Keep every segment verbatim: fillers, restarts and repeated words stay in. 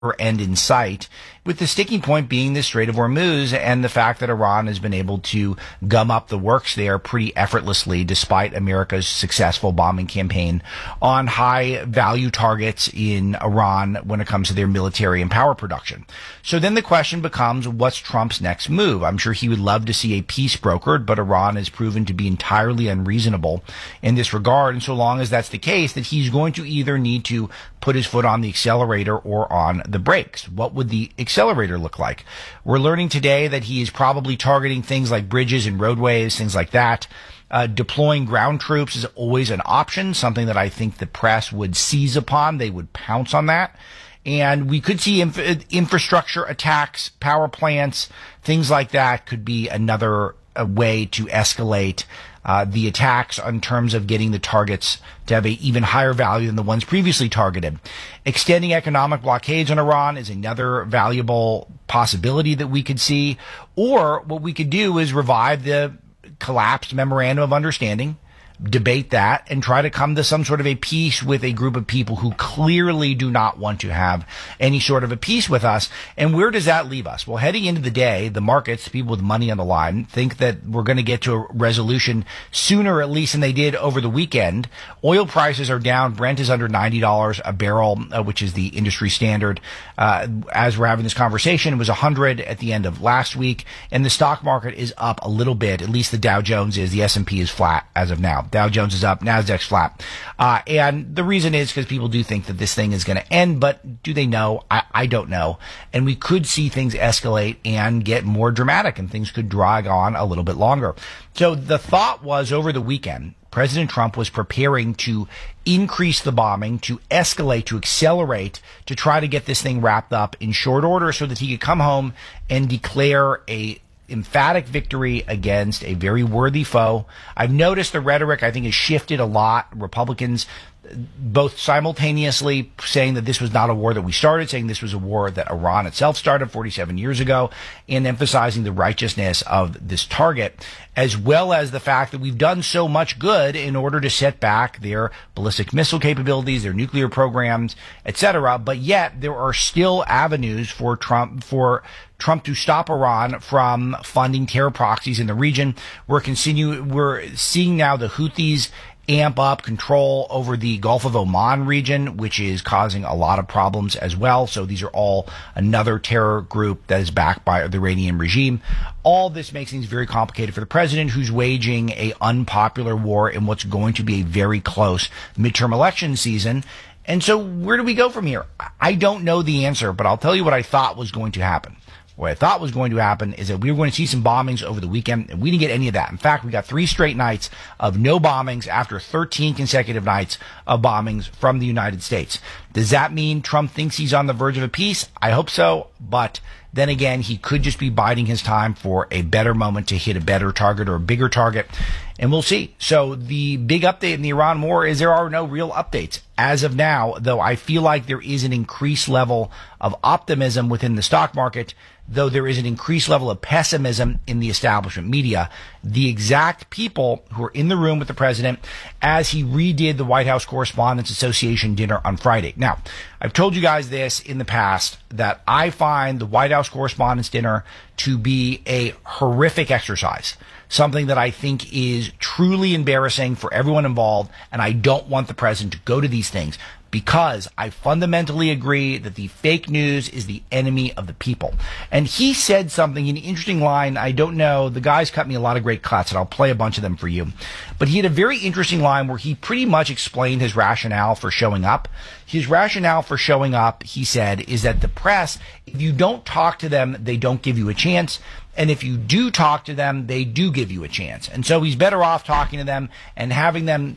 end in sight, with the sticking point being the Strait of Hormuz and the fact that Iran has been able to gum up the works there pretty effortlessly despite America's successful bombing campaign on high value targets in Iran when it comes to their military and power production. So then the question becomes, what's Trump's next move? I'm sure he would love to see a peace brokered, but Iran has proven to be entirely unreasonable in this regard. And so long as that's the case, that he's going to either need to put his foot on the accelerator or on the brakes. What would the accelerator look like? We're learning today that he is probably targeting things like bridges and roadways, things like that. Uh, deploying ground troops is always an option, something that I think the press would seize upon. They would pounce on that. And we could see inf- infrastructure attacks, power plants, things like that could be another uh, way to escalate Uh, the attacks in terms of getting the targets to have a even higher value than the ones previously targeted. Extending economic blockades on Iran is another valuable possibility that we could see. Or what we could do is revive the collapsed memorandum of understanding, debate that, and try to come to some sort of a peace with a group of people who clearly do not want to have any sort of a peace with us. And where does that leave us? Well, heading into the day, the markets, people with money on the line, think that we're going to get to a resolution sooner, at least, than they did over the weekend. Oil prices are down. Brent is under ninety dollars a barrel, uh, which is the industry standard. Uh, as we're having this conversation, it was one hundred at the end of last week, and the stock market is up a little bit. At least the Dow Jones is. The S and P is flat as of now. Dow Jones is up, Nasdaq's flat. Uh, and the reason is because people do think that this thing is going to end, but do they know? I, I don't know. And we could see things escalate and get more dramatic, and things could drag on a little bit longer. So the thought was over the weekend, President Trump was preparing to increase the bombing, to escalate, to accelerate, to try to get this thing wrapped up in short order so that he could come home and declare a emphatic victory against a very worthy foe. I've noticed the rhetoric, I think, has shifted a lot. Republicans both simultaneously saying that this was not a war that we started, saying this was a war that Iran itself started forty-seven years ago, and emphasizing the righteousness of this target, as well as the fact that we've done so much good in order to set back their ballistic missile capabilities, their nuclear programs, et cetera. But yet there are still avenues for Trump, for Trump to stop Iran from funding terror proxies in the region. We're continue, we're seeing now the Houthis amp up control over the Gulf of Oman region, which is causing a lot of problems as well. So these are all another terror group that is backed by the Iranian regime. All this makes things very complicated for the president, who's waging a unpopular war in what's going to be a very close midterm election season. And so where do we go from here? I don't know the answer, but I'll tell you what I thought was going to happen. What I thought was going to happen is that we were going to see some bombings over the weekend, and we didn't get any of that. In fact, we got three straight nights of no bombings after thirteen consecutive nights of bombings from the United States. Does that mean Trump thinks he's on the verge of a peace? I hope so, but then again, he could just be biding his time for a better moment to hit a better target or a bigger target, and we'll see. So the big update in the Iran war is there are no real updates as of now, though I feel like there is an increased level of optimism within the stock market, though there is an increased level of pessimism in the establishment media. The exact people who are in the room with the president as he redid the White House Correspondents Association dinner on Friday. Now, I've told you guys this in the past, that I find the White House Correspondents Dinner to be a horrific exercise, something that I think is truly embarrassing for everyone involved, and I don't want the president to go to these things, because I fundamentally agree that the fake news is the enemy of the people. And he said something, an interesting line. I don't know. The guy's cut me a lot of great cuts, and I'll play a bunch of them for you. But he had a very interesting line where he pretty much explained his rationale for showing up. His rationale for showing up, he said, is that the press, if you don't talk to them, they don't give you a chance. And if you do talk to them, they do give you a chance. And so he's better off talking to them and having them,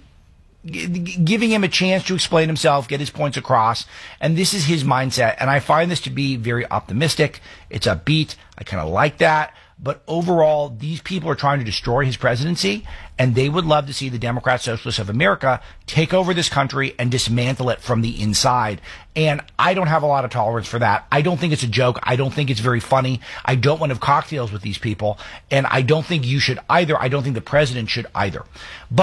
giving him a chance to explain himself, get his points across. And this is his mindset. And I find this to be very optimistic. It's upbeat. I kind of like that. But overall, these people are trying to destroy his presidency, and they would love to see the Democrat Socialists of America take over this country and dismantle it from the inside. And I don't have a lot of tolerance for that. I don't think it's a joke. I don't think it's very funny. I don't want to have cocktails with these people. And I don't think you should either. I don't think the president should either. But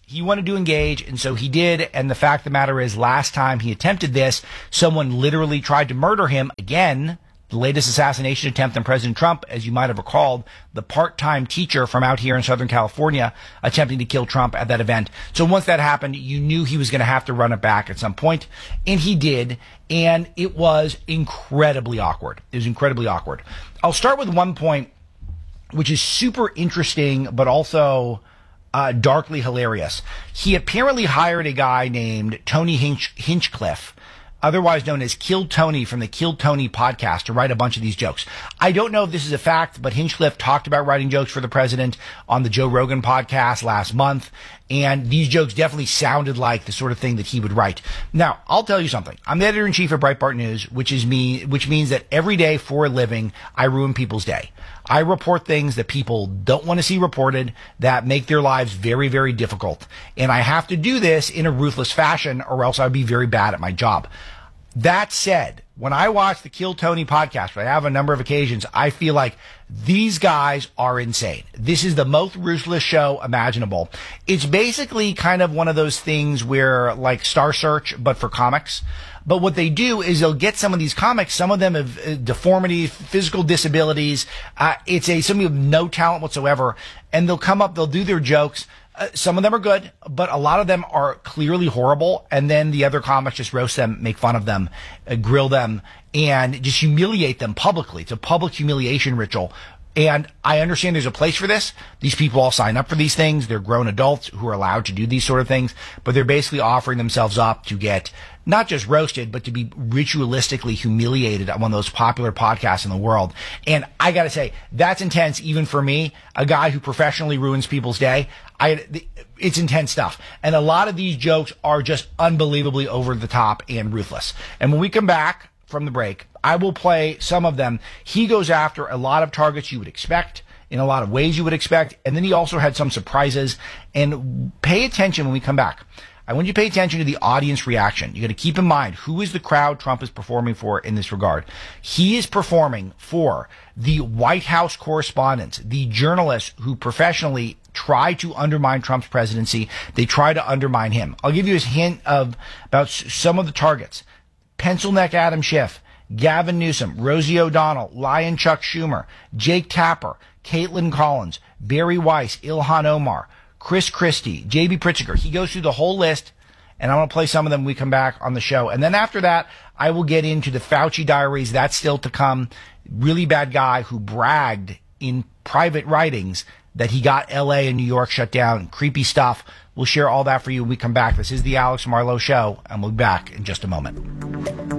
he wanted to engage, and so he did. And the fact of the matter is, last time he attempted this, someone literally tried to murder him again. The latest assassination attempt on President Trump, as you might have recalled, the part-time teacher from out here in Southern California attempting to kill Trump at that event. So once that happened, you knew he was going to have to run it back at some point, and he did, and it was incredibly awkward. It was incredibly awkward. I'll start with one point, which is super interesting, but also uh, darkly hilarious. He apparently hired a guy named Tony Hinch- Hinchcliffe, otherwise known as Kill Tony from the Kill Tony podcast, to write a bunch of these jokes. I don't know if this is a fact, but Hinchcliffe talked about writing jokes for the president on the Joe Rogan podcast last month, and these jokes definitely sounded like the sort of thing that he would write. Now, I'll tell you something. I'm the editor-in-chief of Breitbart News, which is me, which means that every day for a living, I ruin people's day. I report things that people don't want to see reported, that make their lives very, very difficult. And I have to do this in a ruthless fashion, or else I'd be very bad at my job. That said, when I watch the Kill Tony podcast, which I have a number of occasions, I feel like these guys are insane. This is the most ruthless show imaginable. It's basically kind of one of those things where, like Star Search, but for comics. But what they do is they'll get some of these comics, some of them have uh, deformities, physical disabilities. Uh, it's a, some of them have no talent whatsoever. And they'll come up, they'll do their jokes. Uh, some of them are good, but a lot of them are clearly horrible. And then the other comics just roast them, make fun of them, uh, grill them, and just humiliate them publicly. It's a public humiliation ritual. And I understand there's a place for this. These people all sign up for these things. They're grown adults who are allowed to do these sort of things, but they're basically offering themselves up to get not just roasted, but to be ritualistically humiliated on one of those popular podcasts in the world. And I gotta say, that's intense even for me, a guy who professionally ruins people's day. I, it's intense stuff. And a lot of these jokes are just unbelievably over the top and ruthless. And when we come back from the break, I will play some of them. He goes after a lot of targets you would expect, in a lot of ways you would expect, and then he also had some surprises. And pay attention when we come back. I want you to pay attention to the audience reaction. You got to keep in mind, who is the crowd Trump is performing for in this regard? He is performing for the White House correspondents, the journalists who professionally try to undermine Trump's presidency. They try to undermine him. I'll give you a hint of about some of the targets. Pencil neck Adam Schiff, Gavin Newsom, Rosie O'Donnell, Lion Chuck Schumer, Jake Tapper, Caitlin Collins, Barry Weiss, Ilhan Omar, Chris Christie, J B Pritzker. He goes through the whole list, and I'm going to play some of them when we come back on the show. And then after that, I will get into the Fauci diaries. That's still to come. Really bad guy who bragged in private writings that he got L A and New York shut down. Creepy stuff. We'll share all that for you when we come back. This is the Alex Marlowe Show, and we'll be back in just a moment.